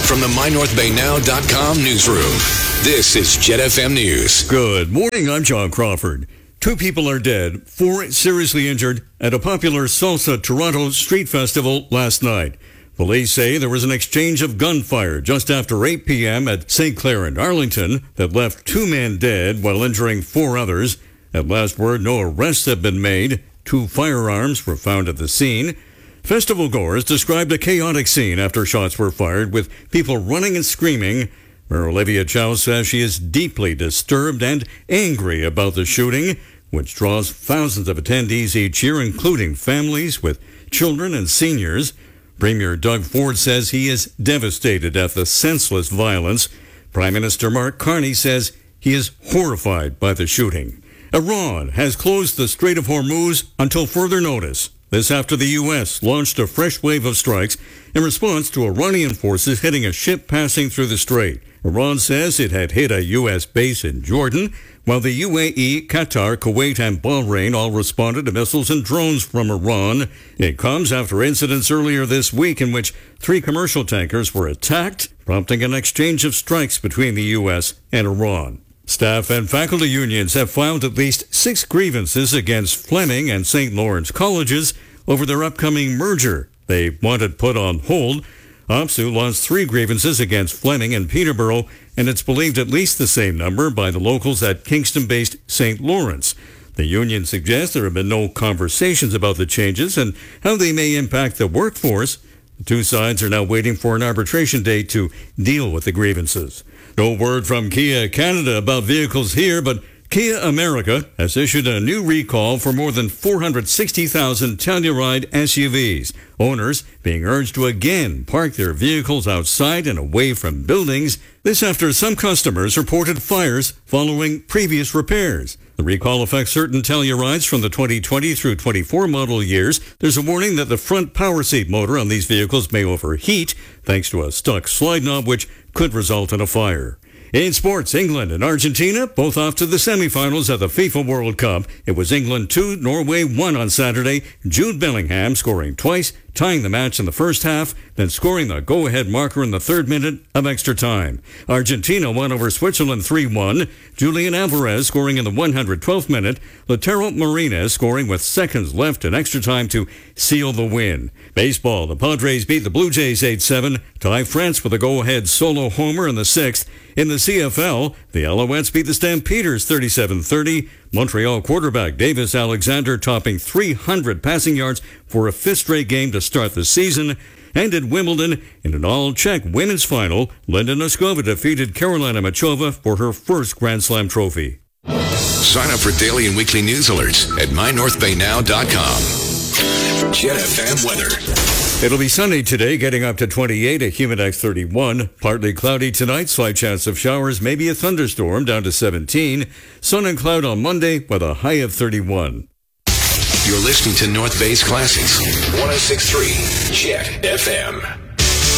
From the MyNorthBayNow.com newsroom, this is Jet FM News. Good morning, I'm John Crawford. 2 people are dead, 4 seriously injured at a popular Salsa Toronto street festival last night. Police say there was an exchange of gunfire just after 8 p.m. at St. Clair and Arlington that left 2 men dead while injuring 4 others. At last word, no arrests have been made. 2 firearms were found at the scene. Festival goers described a chaotic scene after shots were fired, with people running and screaming. Mayor Olivia Chow says she is deeply disturbed and angry about the shooting, which draws thousands of attendees each year, including families with children and seniors. Premier Doug Ford says he is devastated at the senseless violence. Prime Minister Mark Carney says he is horrified by the shooting. Iran has closed the Strait of Hormuz until further notice. This after the U.S. launched a fresh wave of strikes in response to Iranian forces hitting a ship passing through the strait. Iran says it had hit a U.S. base in Jordan, while the UAE, Qatar, Kuwait, and Bahrain all responded to missiles and drones from Iran. It comes after incidents earlier this week in which 3 commercial tankers were attacked, prompting an exchange of strikes between the U.S. and Iran. Staff and faculty unions have filed at least 6 grievances against Fleming and St. Lawrence colleges over their upcoming merger. They want it put on hold. OPSU launched 3 grievances against Fleming and Peterborough, and it's believed at least the same number by the locals at Kingston-based St. Lawrence. The union suggests there have been no conversations about the changes and how they may impact the workforce. The 2 sides are now waiting for an arbitration date to deal with the grievances. No word from Kia Canada about vehicles here, but Kia America has issued a new recall for more than 460,000 Telluride SUVs. Owners being urged to again park their vehicles outside and away from buildings. This after some customers reported fires following previous repairs. The recall affects certain Tellurides from the 2020 through 24 model years. There's a warning that the front power seat motor on these vehicles may overheat thanks to a stuck slide knob, which could result in a fire. In sports, England and Argentina both off to the semifinals at the FIFA World Cup. It was England 2, Norway 1 on Saturday. Jude Bellingham scoring twice, tying the match in the first half, then scoring the go-ahead marker in the 3rd minute of extra time. Argentina won over Switzerland 3-1. Julian Alvarez scoring in the 112th minute. Lautaro Martinez scoring with seconds left in extra time to seal the win. Baseball, the Padres beat the Blue Jays 8-7. Ty France with a go-ahead solo homer in the 6th. In the CFL, the Alouettes beat the Stampeders 37-30. Montreal quarterback Davis Alexander topping 300 passing yards for a 5th straight game to start the season. And at Wimbledon, in an all-Czech women's final, Linda Noskova defeated Carolina Machova for her first Grand Slam trophy. Sign up for daily and weekly news alerts at MyNorthBayNow.com. Jet FM weather. It'll be sunny today, getting up to 28, a humidex 31. Partly cloudy tonight, slight chance of showers, maybe a thunderstorm, down to 17. Sun and cloud on Monday with a high of 31. You're listening to North Bay's Classics. 106.3 Jet FM.